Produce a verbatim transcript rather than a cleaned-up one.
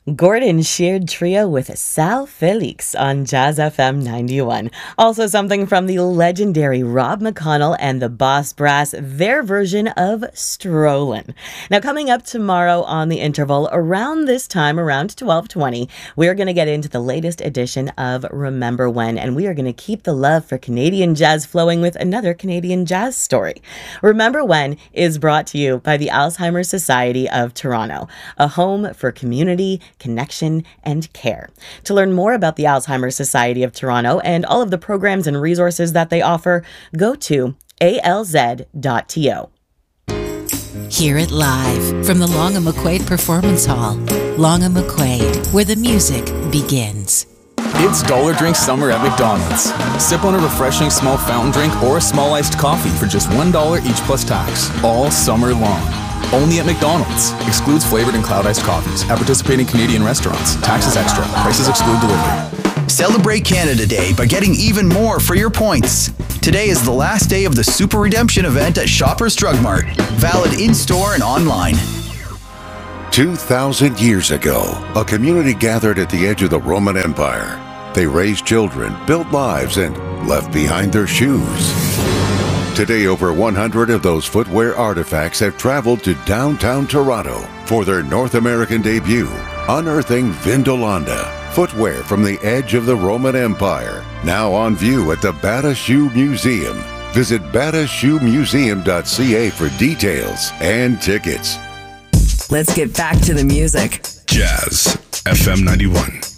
Gordon Sheard Trio with Sal Felix on Jazz F M ninety-one. Also something from the legendary Rob McConnell and the Boss Brass, their version of Strollin'. Now coming up tomorrow on the interval around this time, around twelve twenty, we're going to get into the latest edition of Remember When, and we are going to keep the love for Canadian jazz flowing with another Canadian jazz story. Remember When is brought to you by the Alzheimer's Society of Toronto, a home for community, connection, and care. To learn more about the Alzheimer's Society of Toronto and all of the programs and resources that they offer, go to A L Z dot T O. Hear it live from the Long and McQuaid Performance Hall. Long and McQuaid, where the music begins. It's Dollar Drink Summer at McDonald's. Sip on a refreshing small fountain drink or a small iced coffee for just one dollar each plus tax, all summer long. Only at McDonald's. Excludes flavored and cloud iced coffees. At participating Canadian restaurants. Taxes extra. Prices exclude delivery. Celebrate Canada Day by getting even more for your points. Today is the last day of the Super Redemption event at Shoppers Drug Mart. Valid in-store and online. Two thousand years ago, a community gathered at the edge of the Roman Empire. They raised children, built lives, and left behind their shoes. Today, over one hundred of those footwear artifacts have traveled to downtown Toronto for their North American debut, unearthing Vindolanda, footwear from the edge of the Roman Empire, now on view at the Bata Shoe Museum. Visit bata shoe museum dot c a for details and tickets. Let's get back to the music. Jazz F M ninety-one.